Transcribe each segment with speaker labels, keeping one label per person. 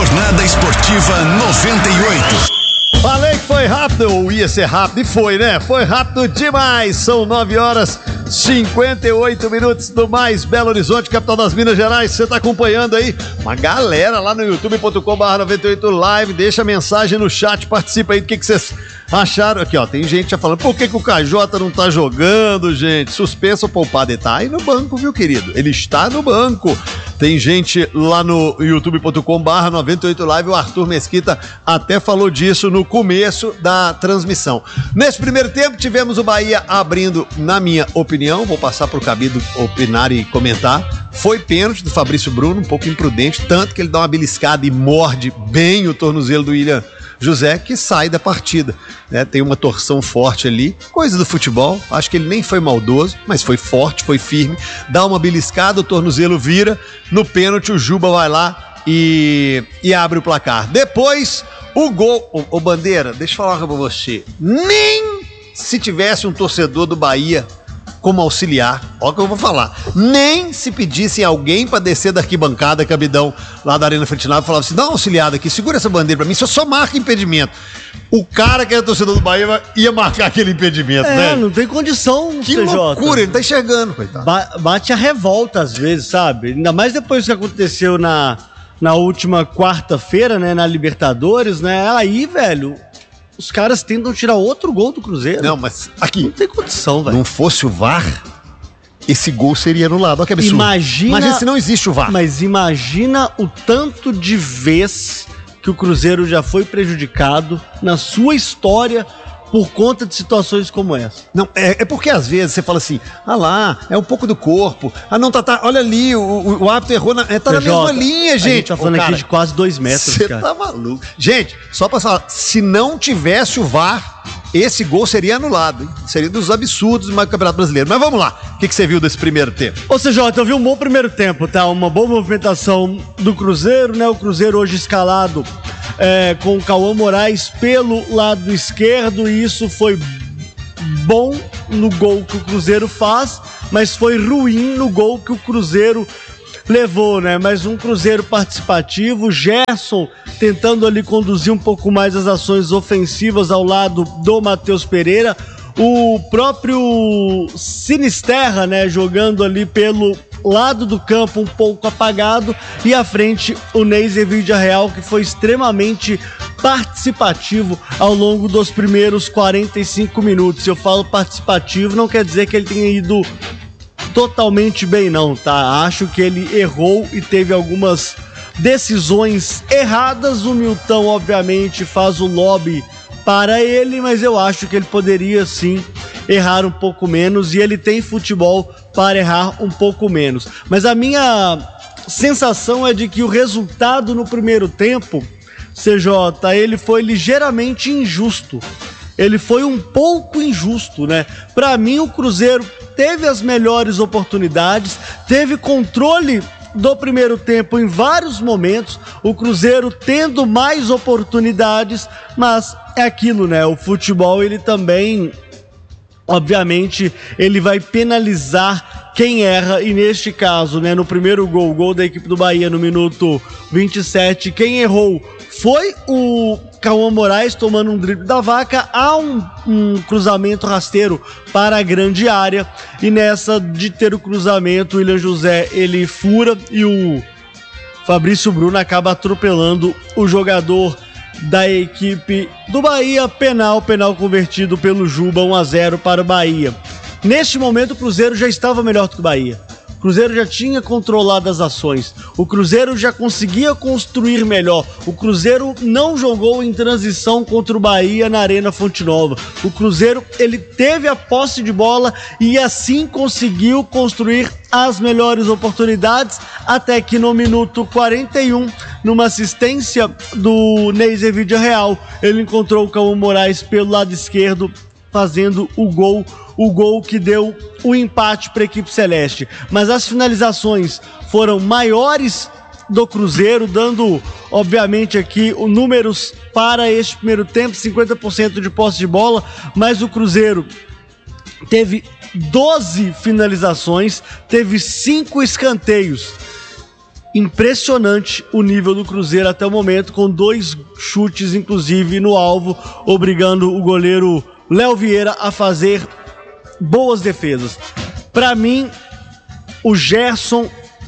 Speaker 1: Jornada Esportiva 98.
Speaker 2: Falei que foi rápido, ou ia ser rápido, e foi, né? Foi rápido demais. São 9h58 do mais Belo Horizonte, capital das Minas Gerais. Você tá acompanhando aí uma galera lá no youtube.com/98live. Deixa a mensagem no chat, participa aí do que vocês acharam. Aqui, ó, tem gente já falando, por que o KJ não tá jogando, gente? Suspenso ou poupado? Ele tá aí no banco, viu, querido? Ele está no banco. Tem gente lá no youtube.com/98live. O Arthur Mesquita até falou disso no começo da transmissão. Nesse primeiro tempo, tivemos o Bahia abrindo, na minha opinião, vou passar pro Cabido opinar e comentar. Foi pênalti do Fabrício Bruno, um pouco imprudente, tanto que ele dá uma beliscada e morde bem o tornozelo do William José, que sai da partida, né? Tem uma torção forte ali, coisa do futebol. Acho que ele nem foi maldoso, mas foi forte, foi firme. Dá uma beliscada, o tornozelo vira. No pênalti, o Juba vai lá e abre o placar. Depois, o gol. Ô Bandeira, deixa eu falar pra você. Nem se tivesse um torcedor do Bahia como auxiliar, ó o que eu vou falar, nem se pedissem alguém pra descer da arquibancada, Cabidão, lá da Arena Frontinado, falava assim, dá uma auxiliada aqui, segura essa bandeira pra mim, só marca impedimento. O cara que era torcedor do Bahia ia marcar aquele impedimento, né?
Speaker 3: Não tem condição,
Speaker 2: que
Speaker 3: CJ.
Speaker 2: loucura, ele tá enxergando, coitado.
Speaker 3: Bate a revolta às vezes, sabe? Ainda mais depois que aconteceu na última quarta-feira, né, na Libertadores, né? Aí, velho, os caras tentam tirar outro gol do Cruzeiro.
Speaker 2: Não, mas aqui...
Speaker 3: Não tem condição, velho.
Speaker 2: Não fosse o VAR, esse gol seria anulado. Olha que absurdo. Imagina se não existe o VAR.
Speaker 3: Mas imagina o tanto de vez que o Cruzeiro já foi prejudicado na sua história por conta de situações como essa.
Speaker 2: Não, é porque às vezes você fala assim, lá, é um pouco do corpo. Não, tá, olha ali, o árbitro errou, tá na mesma linha, gente.
Speaker 3: A gente tá falando aqui de quase 2 metros,
Speaker 2: cara. Você tá maluco. Gente, só pra falar, se não tivesse o VAR, esse gol seria anulado, hein? Seria dos absurdos do Campeonato Brasileiro. Mas vamos lá, o que você viu desse primeiro tempo?
Speaker 3: Ô, CJ, eu vi um bom primeiro tempo, tá? Uma boa movimentação do Cruzeiro, né? O Cruzeiro hoje escalado com o Cauã Moraes pelo lado esquerdo, e isso foi bom no gol que o Cruzeiro faz, mas foi ruim no gol que o Cruzeiro levou, né? Mas um Cruzeiro participativo, Gerson tentando ali conduzir um pouco mais as ações ofensivas ao lado do Matheus Pereira, o próprio Sinisterra, né, jogando ali pelo lado do campo um pouco apagado, e à frente o Neiser Villarreal, que foi extremamente participativo ao longo dos primeiros 45 minutos. Se eu falo participativo, não quer dizer que ele tenha ido totalmente bem, não, tá? Acho que ele errou e teve algumas decisões erradas. O Milton, obviamente, faz o lobby para ele, mas eu acho que ele poderia sim errar um pouco menos, e ele tem futebol para errar um pouco menos. Mas a minha sensação é de que o resultado no primeiro tempo, CJ, ele foi ligeiramente injusto. Ele foi um pouco injusto, né? Para mim, o Cruzeiro teve as melhores oportunidades, teve controle do primeiro tempo em vários momentos, o Cruzeiro tendo mais oportunidades, mas é aquilo, né? O futebol, ele também, obviamente, ele vai penalizar quem erra, e neste caso, né, no primeiro gol, o gol da equipe do Bahia no minuto 27, quem errou foi o Cauã Moraes tomando um drible da vaca, há um cruzamento rasteiro para a grande área, e nessa de ter o cruzamento, o William José, ele fura, e o Fabrício Bruno acaba atropelando o jogador da equipe do Bahia. Penal convertido pelo Juba, 1-0 para o Bahia. Neste momento o Cruzeiro já estava melhor do que o Bahia. O Cruzeiro já tinha controlado as ações, o Cruzeiro já conseguia construir melhor, o Cruzeiro não jogou em transição contra o Bahia na Arena Fonte Nova. O Cruzeiro, ele teve a posse de bola e assim conseguiu construir as melhores oportunidades, até que no minuto 41, numa assistência do Neiser Villarreal, ele encontrou o Cauã Moraes pelo lado esquerdo, fazendo o gol que deu o empate para a equipe celeste. Mas as finalizações foram maiores do Cruzeiro, dando, obviamente, aqui os números para este primeiro tempo, 50% de posse de bola, mas o Cruzeiro teve 12 finalizações, teve 5 escanteios. impressionante o nível do Cruzeiro até o momento, com 2 chutes, inclusive, no alvo, obrigando o goleiro Léo Vieira a fazer boas defesas. Para mim, o Gerson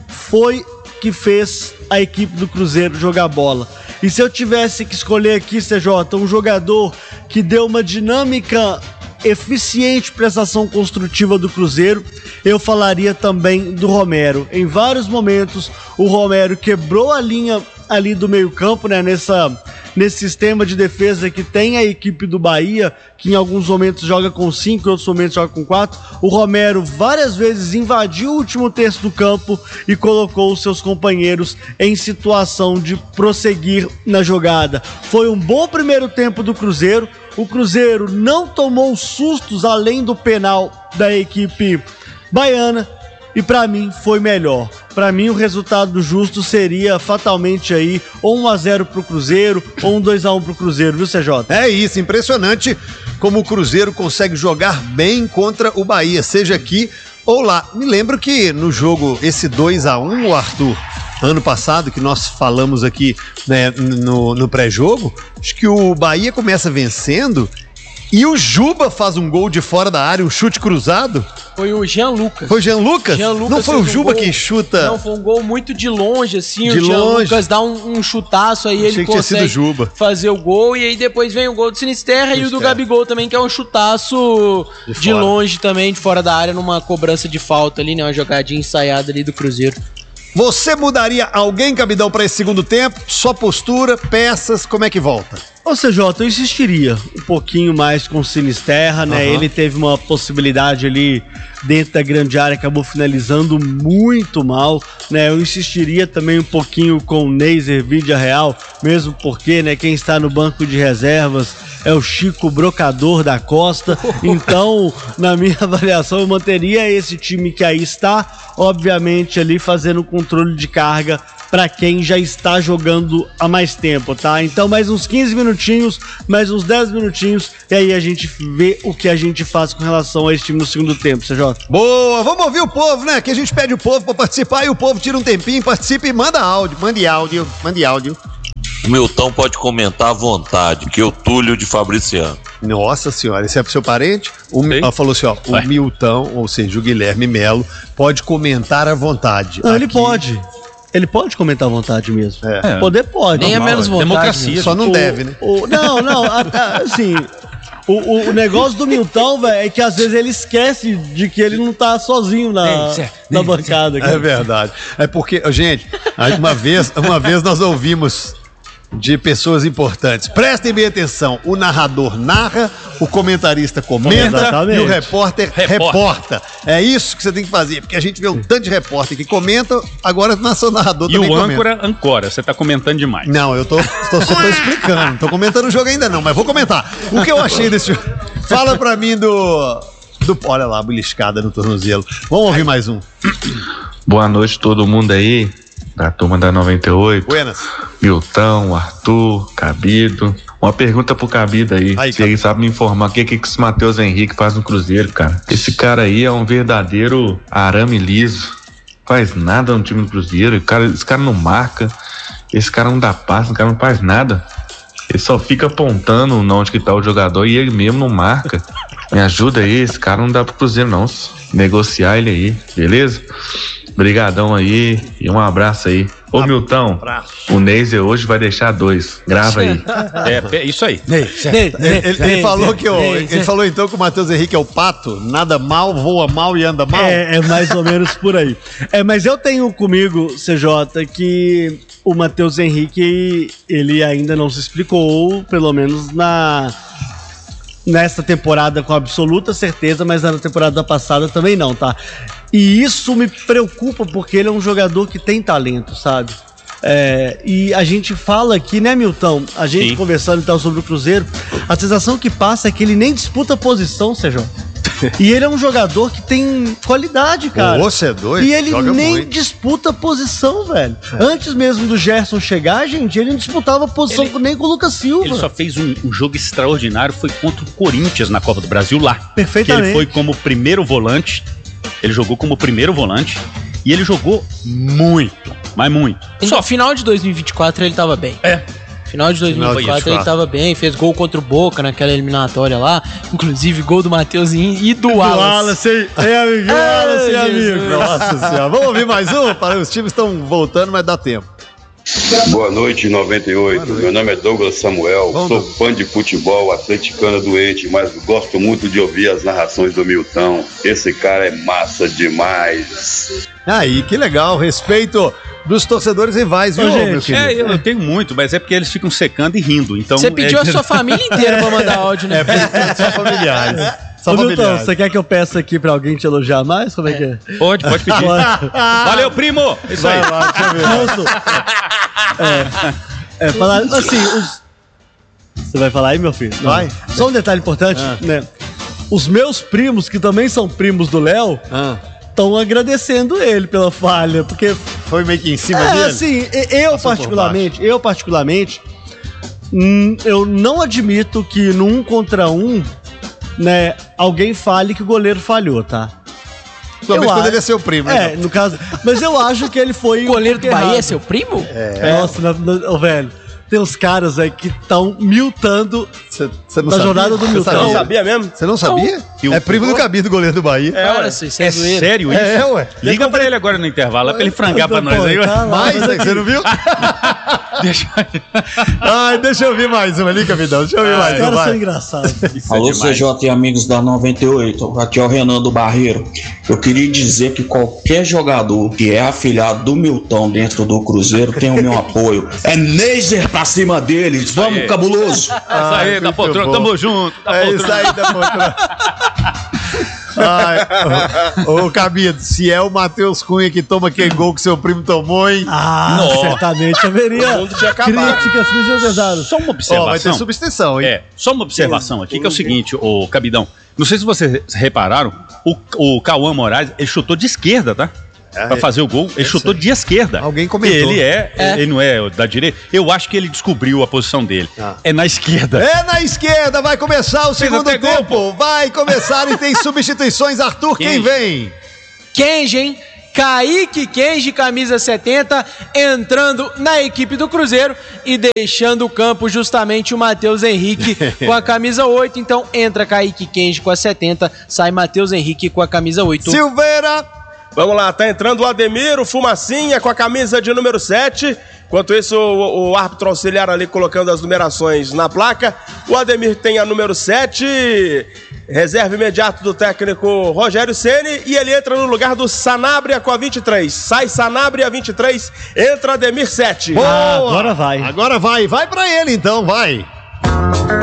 Speaker 3: foi que fez a equipe do Cruzeiro jogar bola. E se eu tivesse que escolher aqui, CJ, um jogador que deu uma dinâmica eficiente prestação construtiva do Cruzeiro, eu falaria também do Romero. Em vários momentos, o Romero quebrou a linha ali do meio-campo, né, nesse sistema de defesa que tem a equipe do Bahia, que em alguns momentos joga com 5, em outros momentos joga com 4. O Romero várias vezes invadiu o último terço do campo e colocou os seus companheiros em situação de prosseguir na jogada. Foi um bom primeiro tempo do Cruzeiro. O Cruzeiro não tomou sustos além do penal da equipe baiana e para mim foi melhor. Para mim o resultado justo seria fatalmente aí ou 1-0 pro Cruzeiro ou 2-1 pro Cruzeiro, viu, CJ?
Speaker 2: É isso, impressionante como o Cruzeiro consegue jogar bem contra o Bahia, seja aqui ou lá. Me lembro que no jogo esse 2-1, o Arthur, ano passado, que nós falamos aqui, né, no pré-jogo, acho que o Bahia começa vencendo e o Juba faz um gol de fora da área, um chute cruzado.
Speaker 4: Foi o Jean Lucas.
Speaker 2: Foi o Jean Lucas? Não foi o Juba que chuta?
Speaker 4: Não, foi um gol muito de longe, assim.
Speaker 2: De
Speaker 4: o Jean
Speaker 2: longe.
Speaker 4: Lucas dá um chutaço, aí ele consegue fazer o gol. E aí depois vem o gol do Sinisterra e o do Gabigol também, que é um chutaço de longe também, de fora da área, numa cobrança de falta ali, né? Uma jogadinha ensaiada ali do Cruzeiro.
Speaker 2: Você mudaria alguém, Cabidão, para esse segundo tempo? Só postura, peças, como é que volta?
Speaker 3: Ô CJ, eu insistiria um pouquinho mais com o Sinisterra, né? Ele teve uma possibilidade ali dentro da grande área, acabou finalizando muito mal, né? Eu insistiria também um pouquinho com o Neiser Vídea Real, mesmo porque, né, quem está no banco de reservas é o Chico Brocador da Costa. Então, na minha avaliação, eu manteria esse time que aí está, obviamente ali fazendo controle de carga para quem já está jogando há mais tempo, tá? Então mais uns 15 minutinhos, mais uns 10 minutinhos, e aí a gente vê o que a gente faz com relação a esse time no segundo tempo, CJ.
Speaker 2: Boa, vamos ouvir o povo, né? Que a gente pede o povo para participar e o povo tira um tempinho, participa e manda áudio. Mande áudio.
Speaker 5: O Milton pode comentar à vontade, que é o Túlio de Fabriciano.
Speaker 2: Nossa senhora, esse é pro seu parente? Falou assim, ó, o Milton, ou seja, o Guilherme Melo, pode comentar à vontade.
Speaker 3: Não, ele pode. Ele pode comentar à vontade mesmo. Poder pode.
Speaker 4: Nem é menos vontade.
Speaker 2: Democracia. Mesmo. Só não deve, né?
Speaker 3: Não, assim... O negócio do Milton, velho, é que às vezes ele esquece de que ele não tá sozinho na bancada.
Speaker 2: É verdade. É porque, gente, uma vez nós ouvimos de pessoas importantes. Prestem bem atenção. O narrador narra, o comentarista comenta. Exatamente. E o repórter reporta. É isso que você tem que fazer, porque a gente vê um tanto de repórter que comenta, agora o narrador também comenta.
Speaker 6: E o âncora ancora, você tá comentando demais.
Speaker 2: Não, eu só tô explicando. Não tô comentando o jogo ainda não, mas vou comentar. O que eu achei desse jogo? Fala pra mim do olha lá, beliscada no tornozelo. Vamos ouvir mais um.
Speaker 7: Boa noite todo mundo aí, da turma da 98.
Speaker 2: Buenas.
Speaker 7: Milton, Arthur, Cabido. Uma pergunta pro Cabido aí, se ele sabe me informar o que esse Matheus Henrique faz no Cruzeiro, cara. Esse cara aí é um verdadeiro arame liso. Faz nada no time do Cruzeiro. Esse cara não marca, esse cara não dá passe, esse cara não faz nada. Ele só fica apontando onde que tá o jogador e ele mesmo não marca. Me ajuda aí, esse cara não dá pro Cruzeiro não. Negociar ele aí, beleza? Obrigadão aí e um abraço aí. Ô Milton, o Neiser hoje vai deixar 2. Grava aí.
Speaker 6: É isso aí.
Speaker 2: Ele falou então que o Matheus Henrique é o pato, nada mal, voa mal e anda mal.
Speaker 3: É mais ou menos por aí. Mas eu tenho comigo, CJ, que o Matheus Henrique, ele ainda não se explicou, pelo menos nessa temporada com absoluta certeza, mas na temporada passada também não, tá? E isso me preocupa porque ele é um jogador que tem talento, sabe? E a gente fala aqui, né, Milton? A gente conversando então sobre o Cruzeiro, a sensação que passa é que ele nem disputa posição, Sérgio. E ele é um jogador que tem qualidade, cara.
Speaker 2: Você é doido.
Speaker 3: E ele nem disputa posição, velho. Antes mesmo do Gerson chegar, gente, ele não disputava posição nem com o Lucas Silva.
Speaker 6: Ele só fez um jogo extraordinário, foi contra o Corinthians na Copa do Brasil lá.
Speaker 3: Perfeitamente.
Speaker 6: Que ele foi como primeiro volante. Ele jogou como primeiro volante E ele jogou muito, mas muito.
Speaker 4: Só final de 2024 ele tava bem. Final de 2024 ele tava bem, fez gol contra o Boca naquela eliminatória lá, inclusive gol do Mateuzinho e do Wallace.
Speaker 2: Amigo. Nossa senhora. Vamos ouvir mais um? Os times estão voltando, mas dá tempo.
Speaker 8: Boa noite, 98. Meu nome é Douglas Samuel, sou fã de futebol, atleticano doente, mas gosto muito de ouvir as narrações do Milton. Esse cara é massa demais.
Speaker 2: Aí, que legal, respeito dos torcedores rivais, viu, meu querido?
Speaker 6: Eu tenho muito, mas é porque eles ficam secando e rindo. Então
Speaker 4: você pediu a sua família inteira pra mandar áudio, né?
Speaker 2: Só familiares.
Speaker 3: Ô, Milton, você quer que eu peça aqui pra alguém te elogiar mais? Como é que é?
Speaker 6: Pode pedir. Valeu, primo! Isso aí.
Speaker 3: Lá, falar assim, você vai falar aí, meu filho? Não.
Speaker 2: Vai.
Speaker 3: Só um detalhe importante, né? Os meus primos, que também são primos do Léo, estão agradecendo ele pela falha, porque
Speaker 2: foi meio que em cima dele.
Speaker 3: Assim, eu particularmente, eu não admito que no 1 contra 1, né, alguém fale que o goleiro falhou, tá?
Speaker 2: Talvez quando ele é seu primo, né?
Speaker 3: No caso. Mas eu acho que ele foi.
Speaker 4: O goleiro do Bahia é seu primo?
Speaker 3: Nossa, velho. Tem uns caras aí que estão miltando na jornada do Milton.
Speaker 9: Você não sabia mesmo?
Speaker 2: Você não sabia? É primo do Cabido, goleiro do Bahia.
Speaker 6: É sério isso?
Speaker 2: Ué.
Speaker 6: Liga pra ele agora no intervalo, pra ele frangar pra nós aí.
Speaker 2: Mais, você não viu? Deixa eu ouvir mais uma ali, Cabidão. Deixa eu ouvir mais uma.
Speaker 3: São engraçados.
Speaker 10: Alô, CJ e amigos da 98. Aqui é o Renan do Barreiro. Eu queria dizer que qualquer jogador que é afiliado do Milton dentro do Cruzeiro tem o meu apoio. É Neiser pra cima deles. Vamos, cabuloso.
Speaker 6: Isso aí, da poltrona. Tamo junto.
Speaker 2: Isso aí, da poltrona. Ô, Cabido, se é o Matheus Cunha que toma aquele gol que seu primo tomou, hein?
Speaker 3: Certamente haveria críticas pesadas.
Speaker 6: Só uma observação.
Speaker 2: Vai ter substituição, hein?
Speaker 6: Só uma observação aqui, que é o seguinte, ô Cabidão. Não sei se vocês repararam, o Cauã Moraes, ele chutou de esquerda, tá? Pra fazer o gol, ele chutou de esquerda.
Speaker 2: Alguém comentou.
Speaker 6: Ele não é da direita. Eu acho que ele descobriu a posição dele. É na esquerda.
Speaker 2: É na esquerda, vai começar o segundo tempo. Vai começar e tem substituições. Arthur, quem vem?
Speaker 4: Kenji, hein? Kaique Kenji, camisa 70, entrando na equipe do Cruzeiro e deixando o campo justamente o Matheus Henrique com a camisa 8. Então entra Kaique Kenji com a 70, sai Matheus Henrique com a camisa 8.
Speaker 2: Silveira!
Speaker 9: Vamos lá, tá entrando o Ademir, o Fumacinha com a camisa de número 7. Enquanto isso, o árbitro auxiliar ali colocando as numerações na placa. O Ademir tem a número 7, reserva imediato do técnico Rogério Ceni, e ele entra no lugar do Sanabria com a 23. Sai Sanabria, 23, entra Ademir 7.
Speaker 2: Boa! Agora vai. Vai pra ele então, vai.